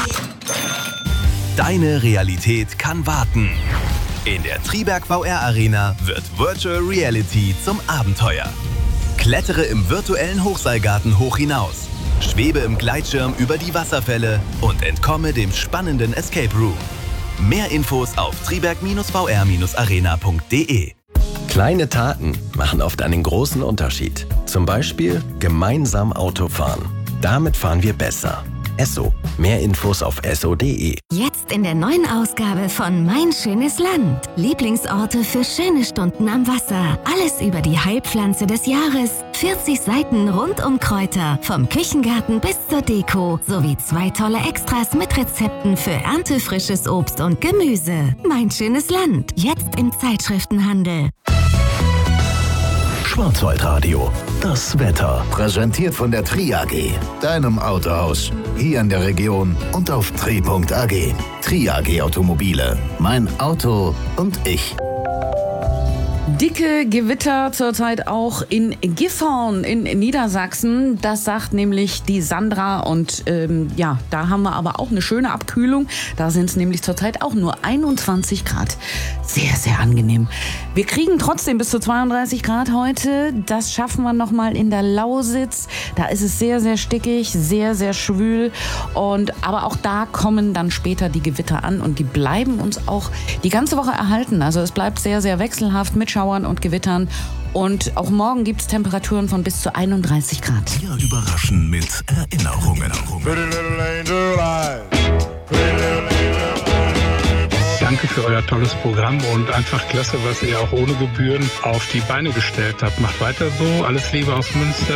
Deine Realität kann warten. In der Triberg VR Arena wird Virtual Reality zum Abenteuer. Klettere im virtuellen Hochseilgarten hoch hinaus. Schwebe im Gleitschirm über die Wasserfälle und entkomme dem spannenden Escape Room. Mehr Infos auf triberg-vr-arena.de. Kleine Taten machen oft einen großen Unterschied. Zum Beispiel gemeinsam Auto fahren. Damit fahren wir besser. Esso. Mehr Infos auf esso.de. Jetzt in der neuen Ausgabe von Mein schönes Land. Lieblingsorte für schöne Stunden am Wasser. Alles über die Heilpflanze des Jahres. 40 Seiten rund um Kräuter. Vom Küchengarten bis zur Deko. Sowie 2 tolle Extras mit Rezepten für erntefrisches Obst und Gemüse. Mein schönes Land. Jetzt im Zeitschriftenhandel. Schwarzwaldradio. Das Wetter. Präsentiert von der Tri AG. Deinem Autohaus. Hier in der Region und auf tri.ag. Tri AG Automobile. Mein Auto und ich. Dicke Gewitter zurzeit auch in Gifhorn in Niedersachsen. Das sagt nämlich die Sandra. Und da haben wir aber auch eine schöne Abkühlung. Da sind es nämlich zurzeit auch nur 21 Grad. Sehr, sehr angenehm. Wir kriegen trotzdem bis zu 32 Grad heute. Das schaffen wir nochmal in der Lausitz. Da ist es sehr, sehr stickig, sehr, sehr schwül. Aber auch da kommen dann später die Gewitter an. Und die bleiben uns auch die ganze Woche erhalten. Also es bleibt sehr, sehr wechselhaft mit Schauern und Gewittern. Und auch morgen gibt es Temperaturen von bis zu 31 Grad. Wir überraschen mit Erinnerungen. Danke für euer tolles Programm und einfach klasse, was ihr auch ohne Gebühren auf die Beine gestellt habt. Macht weiter so. Alles Liebe aus Münster.